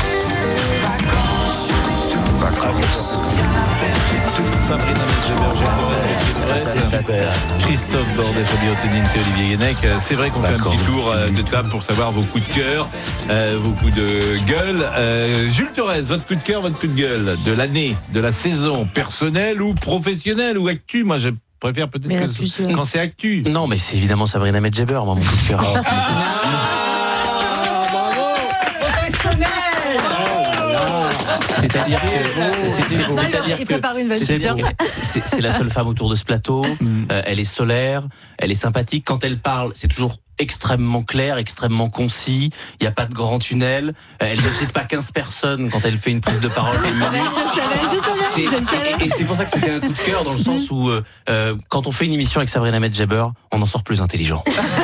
Vacances. Sabrina Medjeber, Christophe Bordet, Fabio Teninte, Olivier Guénec. C'est vrai qu'on fait un petit tour de table pour savoir vos coups de cœur, euh, vos coups de gueule. Euh, Jules Torres, votre coup de cœur, votre coup de gueule de l'année, de la saison, personnelle ou professionnelle ou actu? Moi, je préfère peut-être Mais la que plus, ce- euh, quand c'est actu. Non, mais c'est évidemment Sabrina Medjeber, moi, mon coup de cœur. C'est-à-dire que c'est- c'est- c'est- c'est-à-dire Il que- prépare une vanne, c'est-à-dire je suis sûre. que c'est- c'est la seule femme autour de ce plateau. Euh, elle est solaire, elle est sympathique. Quand elle parle, c'est toujours extrêmement clair, extrêmement concis. Il n'y a pas de grand tunnel. Euh, Elle ne cite pas quinze personnes quand elle fait une prise de parole. Je savais, je savais, je savais, C'est- je savais. et, et c'est pour ça que c'était un coup de cœur dans le sens où euh, euh, quand on fait une émission avec Sabrina Medjeber, on en sort plus intelligent.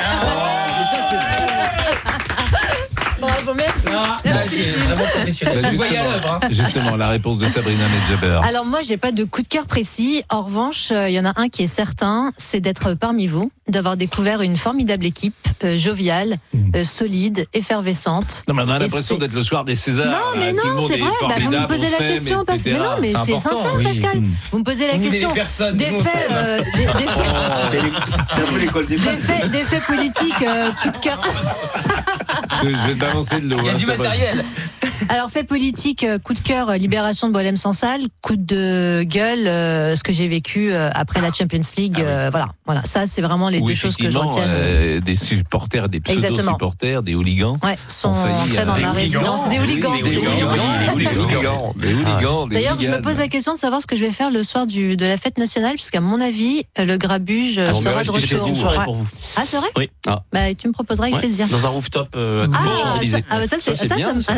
Bravo, merci. Merci. Vraiment professionnel. Là, Vous voyez à justement, l'œuvre. hein. justement, la réponse de Sabrina Medjeber. Alors moi, j'ai pas de coup de cœur précis. En revanche, il y en a un qui est certain, c'est d'être parmi vous, d'avoir découvert une formidable équipe, euh, joviale, euh, solide, effervescente. Non, mais on a Et l'impression c'est- d'être le soir des Césars. Non, mais Tout le non, monde c'est est vrai. Bah, vous me formidable, posez on la s'aime, question, et parce... mais cetera. non, mais c'est important, sincère, oui. Pascal. Mm. Vous me posez la Vous question n'aimez personne, des nous, on faits, s'aime. euh, des, des faits, C'est les- c'est un peu l'école des des femmes. faits, des faits politiques, euh, coup de cœur. Je je vais balancer le lot. Il y a hein, du c'est pas- matériel. Alors, fait politique, euh, coup de cœur, euh, libération de Boilem Sansal, coup de gueule, euh, ce que j'ai vécu euh, après la Champions League. euh, voilà, voilà, ça, c'est vraiment les Où deux choses que je effectivement, retiens. euh, des supporters, des Exactement. pseudo-supporters, des hooligans. Ouais, sont ont failli, entrés euh, dans des ma hooligans. résidence. Des hooligans. Des c'est hooligans, hooligans. des hooligans, des hooligans, des D'ailleurs, je me hooligans. pose la question de savoir ce que je vais faire le soir du, de la fête nationale, puisqu'à mon avis, le grabuge euh, Ah bon, sera bah, de j'ai retour. une soirée Ouais. pour vous. Ah, c'est vrai? Oui. Ah. Bah, tu me proposeras avec Ouais, plaisir. Dans un rooftop euh, à Ah, côté des ça, Champs-Élysées. ah, bah, ça, c'est, ça, ça, bien, me- alors, Ah, je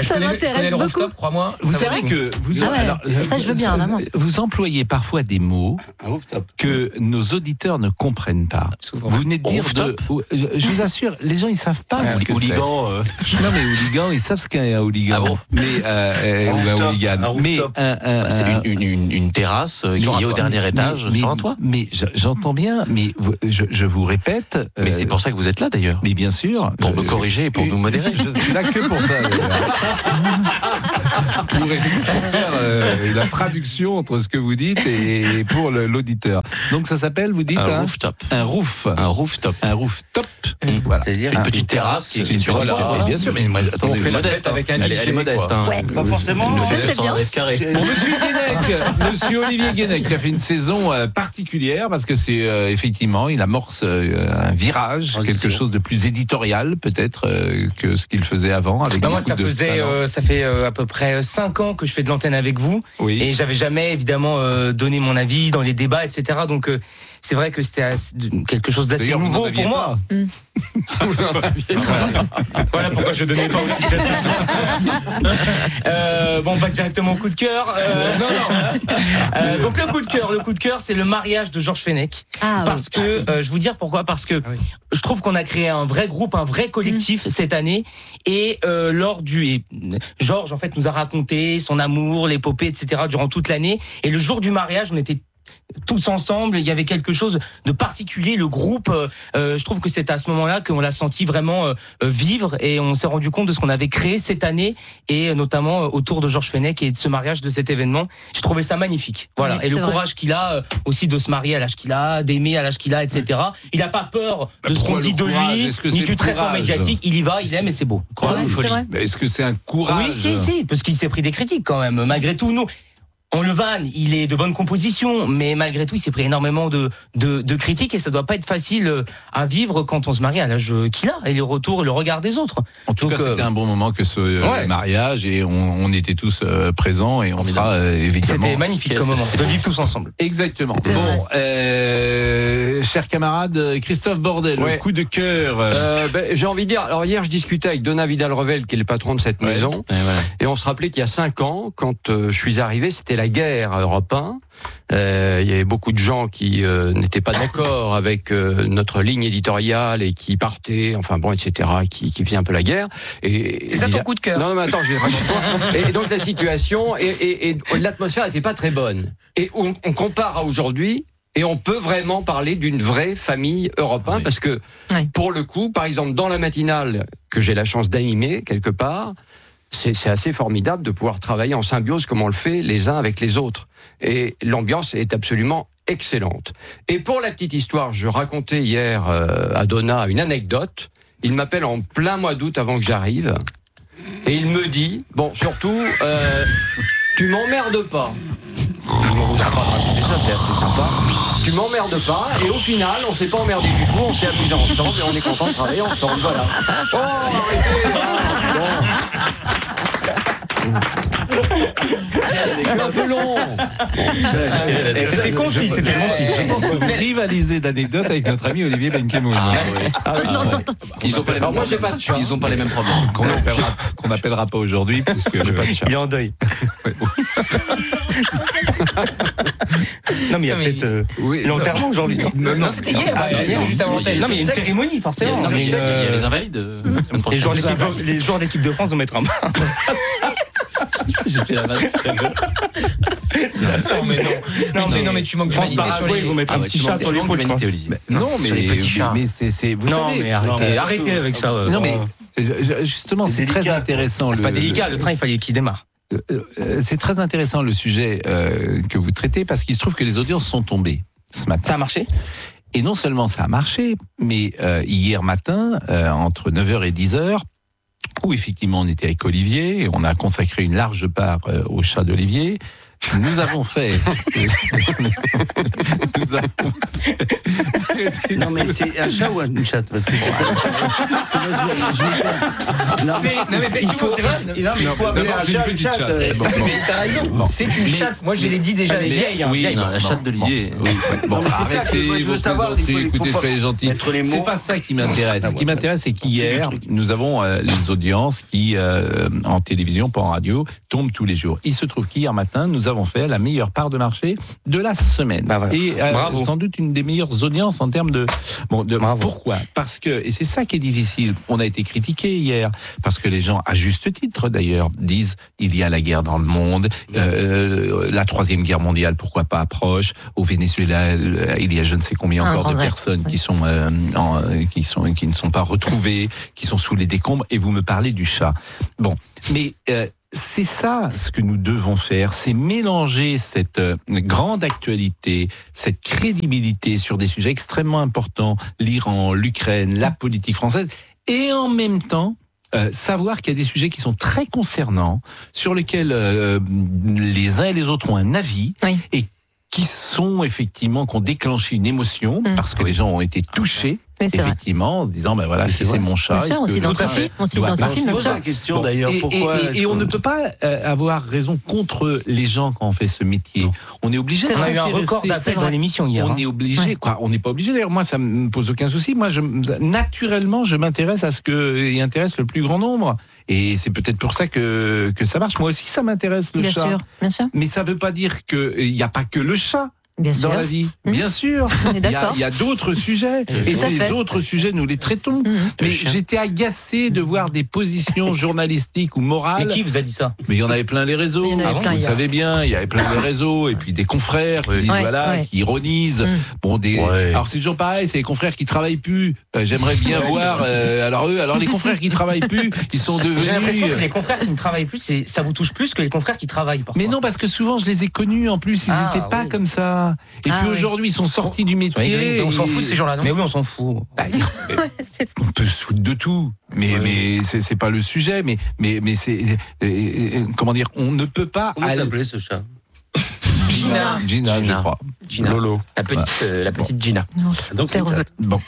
Ça connais- je m'intéresse connais le beaucoup. rooftop, crois-moi. Vous Ça vaut savez le coup. que vous, Ah ouais, alors, ça, je veux bien, vous- vraiment. vous employez parfois des mots que nos auditeurs ne comprennent pas. Souvent. Vous venez de dire Rooftop de, je, je vous assure, les gens ils savent pas Ah, ce que c'est. hooligan, Non mais hooligan, ils savent ce qu'est un hooligan. mais euh, euh, ou un rooftop, hooligan. un Mais rooftop. un, un- C'est un- une, une, une, une terrasse euh, qui sur un est au toit. dernier Mais- étage mais- sur un toit. Mais je- j'entends bien, mais vous- je, je vous répète. Mais euh, c'est pour ça que vous êtes là d'ailleurs. Mais bien sûr. Pour je- me corriger et pour nous modérer. Je suis là que pour ça. d'ailleurs. pour, pour faire euh, la traduction entre ce que vous dites et pour le- l'auditeur. Donc ça s'appelle, vous dites Un rooftop. Un roof. Un rooftop. Un rooftop. Voilà. C'est-à-dire Une Un- petite terrasse qui c'est est une sur un voilà, toit. voilà. Bien sûr, mais moi, attendez, On fait la modeste, fête hein. avec un Elle est- guichet, elle est modeste. quoi. Hein. Ouais. Pas forcément. Une Ça, c'est neuf cents bien. mètres carrés. Bon, Monsieur Guénec, Monsieur Olivier Guénec, qui a fait une saison euh, particulière parce que c'est euh, effectivement, il amorce euh, un virage, quelque chose de plus éditorial peut-être euh, que ce qu'il faisait avant. Avec Bah moi, beaucoup ça de faisait, talent. euh, ça fait euh, à peu près cinq ans que je fais de l'antenne avec vous, Oui. et j'avais jamais évidemment euh, donné mon avis dans les débats, et cetera. Donc euh, c'est vrai que c'était assez- quelque chose d'assez D'ailleurs, vous nouveau n'en aviez pour moi. pas. Voilà pourquoi je donnais pas aussi peut-être. euh, Bon, on passe directement au coup de cœur. Euh, non, non. Euh, donc le coup de cœur, le coup de cœur, c'est le mariage de Georges Fenech. Ah, Parce oui. que, euh, je vous dire pourquoi, parce que je trouve qu'on a créé un vrai groupe, un vrai collectif cette année, et euh, lors du, et, Georges en fait nous a raconté son amour, l'épopée, et cetera durant toute l'année, et le jour du mariage, on était tous ensemble, il y avait quelque chose de particulier, le groupe, euh, euh, je trouve que c'est à ce moment-là qu'on l'a senti vraiment euh, vivre, et on s'est rendu compte de ce qu'on avait créé cette année, et notamment euh, autour de Georges Fenech et de ce mariage, de cet événement. J'ai trouvé ça magnifique. Voilà. Oui, et le c'est vrai. courage qu'il a euh, aussi de se marier à l'âge qu'il a, d'aimer à l'âge qu'il a, et cetera. Il n'a pas peur Bah, de ce qu'on pourquoi dit le de courage ? lui, Est-ce que ni c'est du le traitement courage ? médiatique. Il y va, il aime, et c'est beau. Courage Ouais, ou c'est folie vrai. Mais Est-ce que c'est un courage ? Oui, si, si, parce qu'il s'est pris des critiques quand même. Malgré tout, nous, on le vanne, il est de bonne composition, mais malgré tout, il s'est pris énormément de, de, de critiques, et ça doit pas être facile euh, à vivre quand on se marie à l'âge qu'il a, et le retour, le regard des autres. En tout Donc, cas, c'était euh, un bon moment que ce euh, ouais. mariage, et on, on était tous euh, présents, et on sera euh, évidemment. C'était magnifique comme moment, de vivre tous ensemble. Exactement. C'est Bon, vrai. euh, cher camarade Christophe Bordel, Ouais. le coup de cœur. Euh, ben, j'ai envie de dire, alors hier je discutais avec Donat Vidal-Revel, qui est le patron de cette Ouais. maison, Et voilà. et on se rappelait qu'il y a cinq ans, quand euh, je suis arrivé, c'était la guerre à Europe un. Euh, il y avait beaucoup de gens qui euh, n'étaient pas d'accord avec euh, notre ligne éditoriale et qui partaient, enfin bon, et cetera, qui, qui faisaient un peu la guerre. Et, C'est ça et- ton coup de cœur? Non, non, mais attends, je vais et, et donc la situation, et, et, et l'atmosphère n'était pas très bonne. Et on, on compare à aujourd'hui, et on peut vraiment parler d'une vraie famille Europe un, parce que, pour le coup, par exemple, dans la matinale que j'ai la chance d'animer quelque part, c'est c'est assez formidable de pouvoir travailler en symbiose comme on le fait les uns avec les autres. Et l'ambiance est absolument excellente. Et pour la petite histoire, je racontais hier euh, à Donat une anecdote. Il m'appelle en plein mois d'août avant que j'arrive, et il me dit, bon, surtout, euh, tu m'emmerdes pas. Je m'en voudrais pas de raconter ça, c'est assez sympa. Tu m'emmerdes pas, et au final, on s'est pas emmerdé du tout, on s'est amusé ensemble, et on est content de travailler ensemble, voilà. Oh, arrêtez, hein. Bon. Je suis un peu long. C'était concis, c'était concis. Je pense que vous rivalisez d'anecdotes avec notre ami Olivier Benkemoun. Ah oui. Ah oui. Ah ouais. Ils ont pas les mêmes Alors moi, j'ai problèmes. pas de chat. Ils ont pas les mêmes problèmes. Qu'on appellera, qu'on appellera pas aujourd'hui, puisque j'ai pas de chat. Il est en deuil. Non, mais il y a Non, mais- peut-être euh, Oui, l'enterrement aujourd'hui. non, Non, c'était hier, Ah, ouais, non, c'était juste avant il y a- l'antenne. Non, mais il y a une il y a- cérémonie, forcément. Non, mais Mais, il y a euh, les invalides. euh, la semaine Les joueurs prochaine. d'équipe les joueurs d'équipe de France vont mettre un main. J'ai fait la base. Non, mais non. Non, mais, non, mais tu manques France d'humanité sur Paraguay, les. ils vont mettre Ah un ouais, petit tu chat manques- sur tu manques l'épaule, je pense. d'humanité, Olivier. Non, mais, Sur les petits chats. mais c'est, c'est, vous Non, savez, mais arrêtez, euh, arrêtez avec ça. euh. Non, mais euh, justement, c'est, très délicat. intéressant. C'est le- pas délicat, le train, il fallait qu'il démarre. Euh, euh, c'est très intéressant le sujet euh, que vous traitez, parce qu'il se trouve que les audiences sont tombées ce matin. Ça a marché? Et non seulement ça a marché, mais euh, hier matin, euh, entre neuf heures et dix heures, où effectivement on était avec Olivier, et on a consacré une large part euh, au chat d'Olivier, nous avons fait... nous avons fait Non, mais c'est un chat ou une chatte? Parce que c'est ça. Parce que moi, je, je me- non, C'est- non, mais effectivement, c'est vrai. Non, mais il faut appeler d'abord, un c'est une chat une petite chatte. chatte. euh, Bon, Mais t'as raison, c'est une chatte. Moi, je l'ai dit déjà, Mais- les vieilles. hein, oui, vieilles. non, la chatte de Lier. Oui. Bon, Non, mais c'est ça que arrêtez moi, je veux vos savoir, il faut- plaisanteries, il faut écoutez, pas soyez gentils. mettre les mots. C'est pas ça qui m'intéresse. Ah, Ce qui voilà. m'intéresse, c'est qu'hier, nous avons euh, les audiences qui, euh, en télévision, pas en radio, tombent tous les jours. Il se trouve qu'hier matin, nous avons fait la meilleure part de marché de la semaine. Bah voilà. Et euh, Bravo. sans doute une des meilleures audiences en termes de... Bon, de Bravo. pourquoi? Parce que, et c'est ça qui est difficile, on a été critiqué hier, parce que les gens, à juste titre d'ailleurs, disent il y a la guerre dans le monde, euh, la troisième guerre mondiale, pourquoi pas approche, au Venezuela, euh, il y a je ne sais combien Un encore grand de vrai. personnes qui sont, euh, en, euh, qui sont qui ne sont pas retrouvées, qui sont sous les décombres, et vous me parlez du chat. Bon, mais euh, c'est ça ce que nous devons faire, c'est mélanger cette euh, grande actualité, cette crédibilité sur des sujets extrêmement importants, l'Iran, l'Ukraine, la politique française, et en même temps Euh, savoir qu'il y a des sujets qui sont très concernants, sur lesquels euh, les uns et les autres ont un avis, Oui. et qui sont effectivement, qui ont déclenché une émotion, Mm. parce que les gens ont été touchés, Oui, c'est vrai. effectivement, en se disant, ben voilà, Mais si c'est c'est vrai. mon chat, Bien sûr, est-ce on que- s'identifie, Tout à fait. on s'identifie, Doit- bien Je pose sûr. la question Bon, d'ailleurs, et, et- pourquoi et- est-ce et on qu'on- ne peut pas euh, avoir raison contre les gens quand on fait ce métier. On est obligé de On a eu un s'intéresser. record C'est d'appels vrai. dans l'émission hier. On hein. est obligé, Ouais. quoi. On n'est pas obligé. D'ailleurs, moi, ça me pose aucun souci. Moi, je, naturellement, je m'intéresse à ce qui intéresse le plus grand nombre. Et c'est peut-être pour ça que, que ça marche. Moi aussi, ça m'intéresse, le Bien chat. sûr, bien sûr. Mais ça ne veut pas dire qu'il n'y a pas que le chat. Bien Dans sûr. la vie, Mmh. bien sûr. On est Il y a, d'accord. il y a d'autres sujets. Et Tout à ces fait. autres sujets, nous les traitons. Mmh. Mais j'étais agacé de voir des positions journalistiques ou Mais morales. qui vous a dit ça? Mais il y en avait plein les réseaux. Il y en avait Ah bon, plein vous le hier. savez bien, il y avait plein les réseaux. Et puis des confrères qui disent, Ouais, voilà, ouais. qui ironisent. Mm. Bon, des... Ouais. Alors c'est toujours pareil, c'est les confrères qui travaillent plus. Euh, J'aimerais bien voir. euh, alors eux, alors les confrères qui travaillent plus, ils sont devenus. J'ai l'impression que les confrères qui ne travaillent plus, c'est- ça vous touche plus que les confrères qui travaillent. Parfois. Mais non, parce que souvent je les ai connus en plus, ils Ah, n'étaient pas oui. comme ça. Et Ah, puis oui. aujourd'hui, ils sont sortis du métier. On s'en et- fout de ces gens-là, non? Mais oui, on s'en fout. Bah, on peut se foutre de tout, mais Ouais. mais c'est c'est pas le sujet. Mais mais mais c'est euh, euh, comment dire, on ne peut pas. Comment aller- s'appelait ce chat? Gina, Gina, je Gina. crois. Gina. Lolo. La petite, euh, la petite Gina. Non, c'est Donc c'est une chatte. Bon.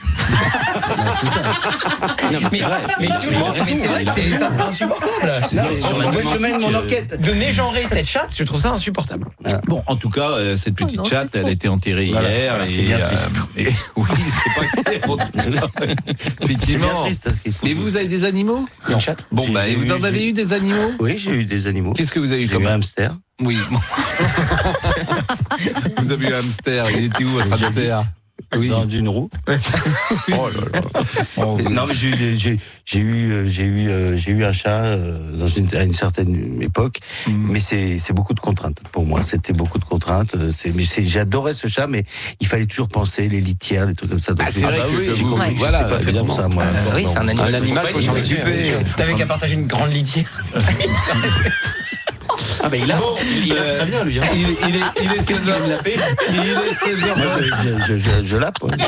Mais, mais tout le monde, mais c'est vrai que c'est- ça c'est insupportable. C'est- Non, c'est- sur moi, la je sémantique, mène mon euh, enquête. De mégenrer cette chatte, je trouve ça insupportable. Bon, en tout cas, euh, cette petite non, chatte, c'est elle a été enterrée Voilà, hier. voilà, c'est et, bien euh, triste. et- oui, c'est pas clair. C'est bien Effectivement. triste. qu'il faut- Et vous avez des animaux? Une chatte. Bon, J'ai- bah, j'ai vous eu- en avez j'ai- eu des animaux? Oui, j'ai eu des animaux. Qu'est-ce que vous avez eu J'ai comme eu un hamster. Oui. Vous avez eu un hamster. Il était où votre Jadis. hamster? Oui. Dans une roue. Oh là là. Oh, Et non, mais j'ai eu, des- j'ai, j'ai eu, euh, j'ai eu, euh, j'ai eu un chat euh, dans une, à une certaine époque, Mm. mais c'est, c'est beaucoup de contraintes pour moi. C'était beaucoup de contraintes. euh, C'est, mais c'est, j'adorais ce chat, mais il fallait toujours penser les litières, les trucs comme ça. Donc, Ah, c'est vrai bah que- oui, que j'ai vous- compris que voilà, j'étais pas fait pour évidemment. ça, moi. Euh, oui, Non. c'est un animal. Un animal, faut s'en occuper. occuper. T'avais qu'à partager une grande litière. Ah bah il a, il a très bien lui. Hein. Il, il est, il est seize heures. Il a la paix. Il est seize heures. Moi, je, je, je, je lappe. ouais.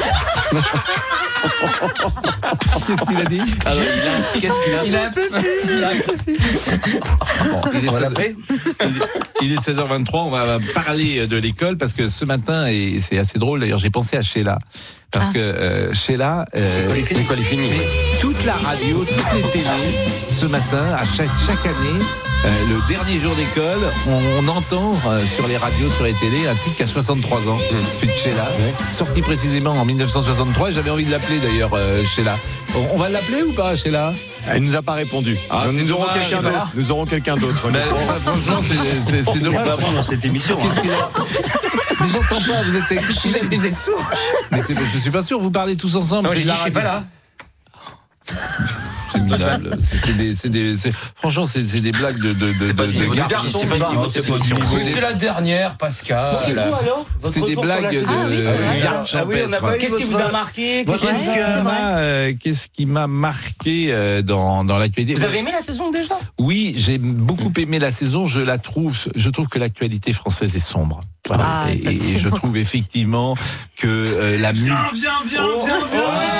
Qu'est-ce qu'il a dit? Alors, il a, qu'est-ce qu'il a Il a un peu plus. Il a un peu plus. Bon, il, est On va seize l'appeler il est seize heures vingt-trois, on va parler de l'école parce que ce matin, et c'est assez drôle d'ailleurs, j'ai pensé à Sheila. Parce Ah. que euh, Sheila, euh, L'école est finie. toute la radio, toutes les télés, ce matin, à chaque, chaque année, euh, le dernier jour d'école, on, on entend euh, sur les radios, sur les télés, un titre qui a soixante-trois ans, celui de Sheila, sorti précisément en mille neuf cent soixante-trois, et j'avais envie de l'appeler d'ailleurs, euh, Sheila. On, on va l'appeler ou pas, Sheila? Elle nous a pas répondu. Ah, nous, c'est nous aurons dommage, quelqu'un bah. d'autre. Nous aurons quelqu'un d'autre. Mais, enfin, franchement, c'est- c'est c'est Il n'est dommage. pas bon dans cette émission. Qu'est-ce hein. qu'il a Mais j'entends pas, vous êtes avec... Vous êtes sourd. Mais c'est- je suis pas sûr, vous parlez tous ensemble. Non, c'est j'ai de dit la je suis pas radio. là. C'est minable. C'est des, c'est des, c'est- franchement, c'est c'est des blagues de, de, de, C'est pas de- du niveau de du garçons. garçon, c'est pas du niveau de c'est cette pas du émission. niveau. Oui, c'est la dernière, Pascal. C'est vous alors Votre C'est des retour sur la blagues de saison Ah oui, c'est vrai. garde Ah oui, on n'a champêtre. pas eu Qu'est-ce qui votre- vous a marqué votre- Qu'est-ce qui- Ouais, Qu'est-ce c'est qui vrai. m'a, euh, qu'est-ce qui m'a marqué euh, dans, dans l'actualité? Vous avez aimé la saison déjà Oui, j'ai beaucoup aimé la saison. Je la trouve, je trouve que l'actualité française est sombre. Voilà. Ah, et ça, et c'est je bon. trouve effectivement que euh, la musique. viens, viens, viens, viens.